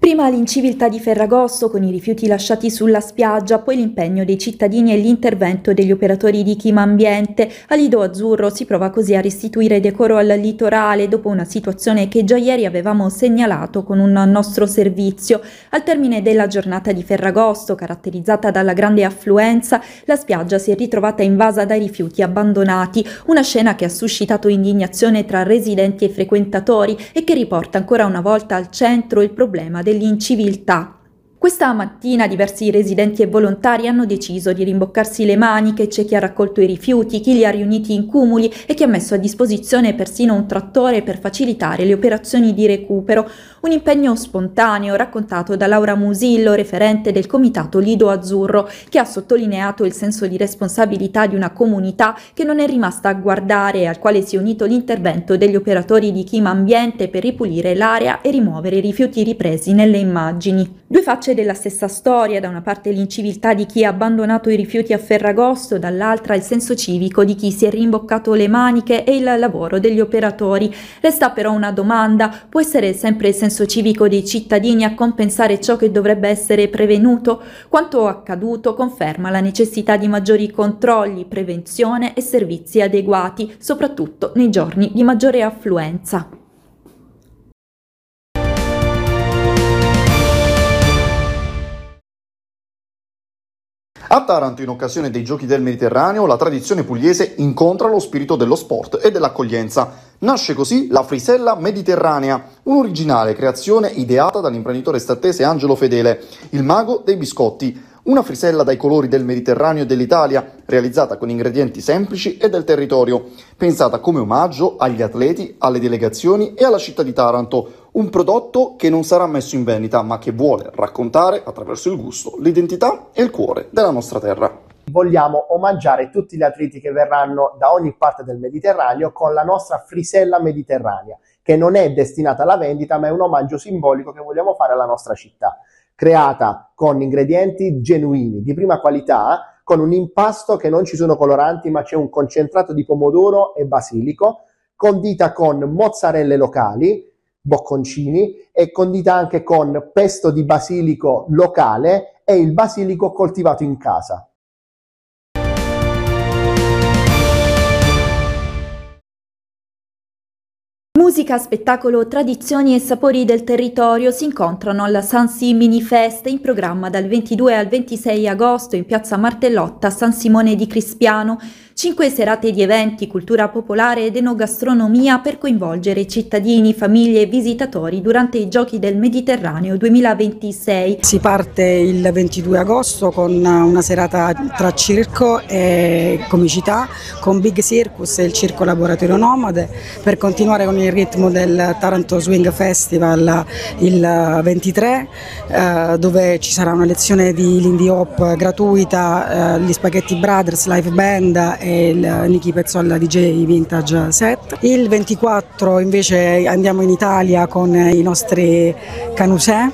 Prima l'inciviltà di Ferragosto con i rifiuti lasciati sulla spiaggia, poi l'impegno dei cittadini e l'intervento degli operatori di Clima Ambiente. A Lido Azzurro si prova così a restituire decoro al litorale dopo una situazione che già ieri avevamo segnalato con un nostro servizio. Al termine della giornata di Ferragosto, caratterizzata dalla grande affluenza, la spiaggia si è ritrovata invasa dai rifiuti abbandonati, una scena che ha suscitato indignazione tra residenti e frequentatori e che riporta ancora una volta al centro il problema dell'inciviltà. Questa mattina diversi residenti e volontari hanno deciso di rimboccarsi le maniche, c'è chi ha raccolto i rifiuti, chi li ha riuniti in cumuli e chi ha messo a disposizione persino un trattore per facilitare le operazioni di recupero. Un impegno spontaneo raccontato da Laura Musillo, referente del comitato Lido Azzurro, che ha sottolineato il senso di responsabilità di una comunità che non è rimasta a guardare e al quale si è unito l'intervento degli operatori di Clima Ambiente per ripulire l'area e rimuovere i rifiuti ripresi nelle immagini. Due facce della stessa storia, da una parte l'inciviltà di chi ha abbandonato i rifiuti a Ferragosto, dall'altra il senso civico di chi si è rimboccato le maniche e il lavoro degli operatori. Resta però una domanda: può essere sempre il senso civico dei cittadini a compensare ciò che dovrebbe essere prevenuto? Quanto accaduto conferma la necessità di maggiori controlli, prevenzione e servizi adeguati, soprattutto nei giorni di maggiore affluenza. A Taranto, in occasione dei Giochi del Mediterraneo, la tradizione pugliese incontra lo spirito dello sport e dell'accoglienza. Nasce così la Frisella Mediterranea, un'originale creazione ideata dall'imprenditore stattese Angelo Fedele, il mago dei biscotti. Una frisella dai colori del Mediterraneo e dell'Italia, realizzata con ingredienti semplici e del territorio, pensata come omaggio agli atleti, alle delegazioni e alla città di Taranto. Un prodotto che non sarà messo in vendita, ma che vuole raccontare, attraverso il gusto, l'identità e il cuore della nostra terra. Vogliamo omaggiare tutti gli atleti che verranno da ogni parte del Mediterraneo con la nostra Frisella Mediterranea, che non è destinata alla vendita, ma è un omaggio simbolico che vogliamo fare alla nostra città. Creata con ingredienti genuini, di prima qualità, con un impasto che non ci sono coloranti, ma c'è un concentrato di pomodoro e basilico, condita con mozzarelle locali, bocconcini, e condita anche con pesto di basilico locale e il basilico coltivato in casa. Musica, spettacolo, tradizioni e sapori del territorio si incontrano alla Sansi Mini Fest, in programma dal 22 al 26 agosto in piazza Martellotta, San Simone di Crispiano. 5 serate di eventi, cultura popolare ed enogastronomia per coinvolgere cittadini, famiglie e visitatori durante i Giochi del Mediterraneo 2026. Si parte il 22 agosto con una serata tra circo e comicità, con Big Circus e il Circo Laboratorio Nomade, per continuare con il ritmo del Taranto Swing Festival il 23, dove ci sarà una lezione di Lindy Hop gratuita, gli Spaghetti Brothers Live Band e il Nicky Pezzolla DJ Vintage Set. Il 24 invece andiamo in Italia con i nostri Canusè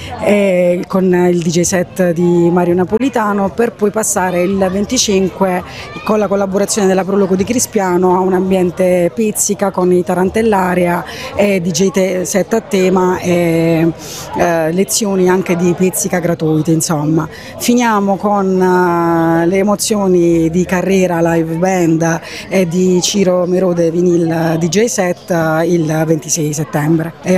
e con il DJ set di Mario Napolitano, per poi passare il 25 con la collaborazione della Proloco di Crispiano a un ambiente pizzica con i Tarantellaria e DJ set a tema e lezioni anche di pizzica gratuite, insomma. Finiamo con le emozioni di Carrera Live Band e di Ciro Merode Vinyl DJ set il 26 settembre e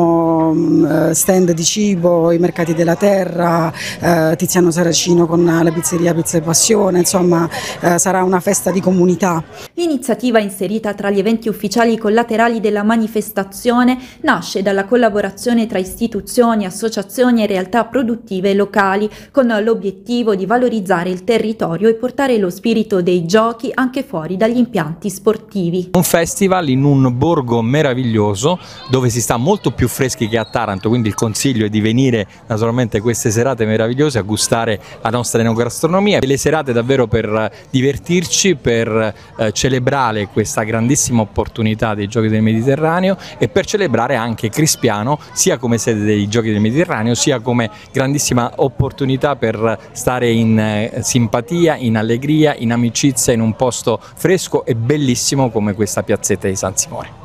avremo stand di cibo, i mercati della terra, Tiziano Saracino con la pizzeria Pizza e Passione, insomma sarà una festa di comunità. L'iniziativa, inserita tra gli eventi ufficiali collaterali della manifestazione, nasce dalla collaborazione tra istituzioni, associazioni e realtà produttive locali, con l'obiettivo di valorizzare il territorio e portare lo spirito dei giochi anche fuori dagli impianti sportivi. Un festival in un borgo meraviglioso dove si sta molto più freschi che a Taranto, quindi il consiglio è di venire naturalmente queste serate meravigliose a gustare la nostra enogastronomia, e le serate davvero per divertirci, per celebrare questa grandissima opportunità dei Giochi del Mediterraneo e per celebrare anche Crispiano sia come sede dei Giochi del Mediterraneo sia come grandissima opportunità per stare in simpatia, in allegria, in amicizia, in un posto fresco e bellissimo come questa piazzetta di San Simone.